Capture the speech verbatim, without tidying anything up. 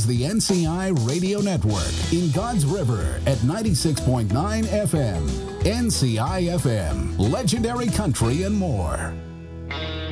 is the N C I Radio Network in God's River at ninety-six point nine F M. N C I F M, legendary country and more.